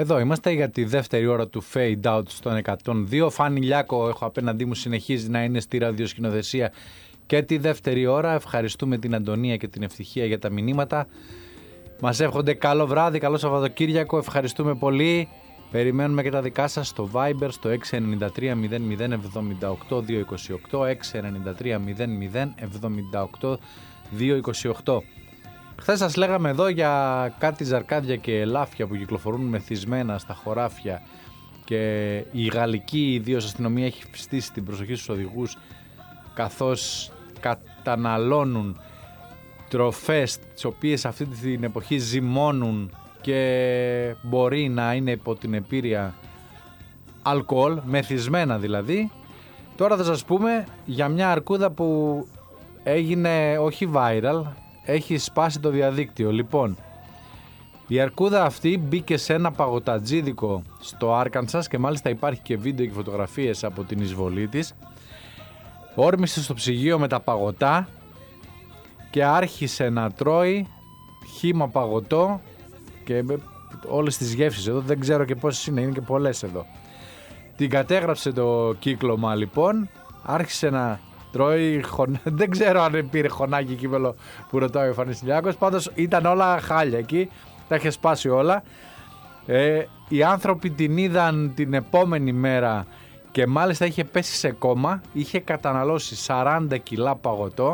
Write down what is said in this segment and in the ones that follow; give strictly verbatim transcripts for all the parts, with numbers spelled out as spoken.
Εδώ είμαστε για τη δεύτερη ώρα του Fade Out στον εκατόν δύο. Φάνη Λιάκο έχω απέναντί μου, συνεχίζει να είναι στη ραδιοσκηνοθεσία και τη δεύτερη ώρα. Ευχαριστούμε την Αντωνία και την Ευτυχία για τα μηνύματα. Μας εύχονται καλό βράδυ, καλό Σαββατοκύριακο. Ευχαριστούμε πολύ. Περιμένουμε και τα δικά σας στο Viber στο έξι εννιά τρία μηδέν μηδέν εβδομήντα οκτώ διακόσια είκοσι οκτώ, έξι εννιά τρία μηδέν μηδέν εβδομήντα οκτώ διακόσια είκοσι οκτώ. Χθες σας λέγαμε εδώ για κάτι ζαρκάδια και ελάφια που κυκλοφορούν μεθυσμένα στα χωράφια και η γαλλική ιδίως αστυνομία έχει στήσει την προσοχή στους οδηγούς καθώς καταναλώνουν τροφές τις οποίες αυτή την εποχή ζυμώνουν και μπορεί να είναι υπό την επίρρεια αλκοόλ, μεθυσμένα δηλαδή. Τώρα θα σας πούμε για μια αρκούδα που έγινε όχι viral, έχει σπάσει το διαδίκτυο. Λοιπόν, η αρκούδα αυτή μπήκε σε ένα παγωτατζίδικο στο Άρκανσας και μάλιστα υπάρχει και βίντεο και φωτογραφίες από την εισβολή της. Όρμησε στο ψυγείο με τα παγωτά και άρχισε να τρώει χύμα παγωτό και όλες τις γεύσεις εδώ, δεν ξέρω και πόσες είναι, είναι και πολλές εδώ. Την κατέγραψε το κύκλωμα λοιπόν, άρχισε να τρώει, χων... δεν ξέρω αν πήρε χωνάκι κύπελο που ρωτάει ο Φανής Λιάκος, πάντως ήταν όλα χάλια εκεί, τα είχε σπάσει όλα. Ε, οι άνθρωποι την είδαν την επόμενη μέρα και μάλιστα είχε πέσει σε κόμμα, είχε καταναλώσει σαράντα κιλά παγωτό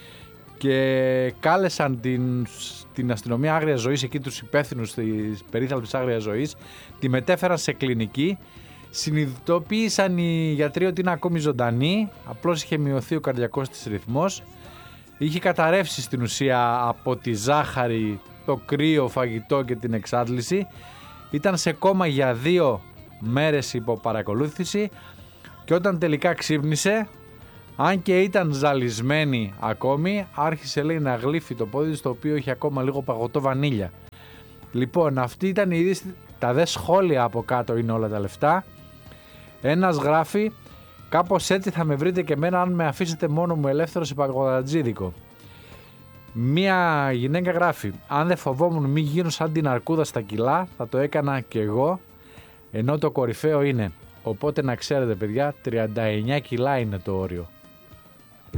και κάλεσαν την, την αστυνομία Άγριας Ζωής, εκεί τους υπεύθυνους της περίθαλψης Άγριας Ζωής, τη μετέφεραν σε κλινική. Συνειδητοποίησαν οι γιατροί ότι είναι ακόμη ζωντανή, απλώς είχε μειωθεί ο καρδιακός της ρυθμός, είχε καταρρεύσει στην ουσία από τη ζάχαρη, το κρύο φαγητό και την εξάντληση, ήταν σε κόμμα για δύο μέρες υπό παρακολούθηση και όταν τελικά ξύπνησε, αν και ήταν ζαλισμένη ακόμη, άρχισε λέει να γλύφει το πόδι στο οποίο είχε ακόμα λίγο παγωτό βανίλια. Λοιπόν, αυτή ήταν η είδηση, τα δε σχόλια από κάτω είναι όλα τα λεφτά. Ένας γράφει, κάπως έτσι θα με βρείτε και εμένα αν με αφήσετε μόνο μου ελεύθερο σε παγωτατζίδικο. Μία γυναίκα γράφει, αν δεν φοβόμουν μη γίνω σαν την αρκούδα στα κιλά, θα το έκανα και εγώ, ενώ το κορυφαίο είναι, οπότε να ξέρετε παιδιά, τριάντα εννιά κιλά είναι το όριο.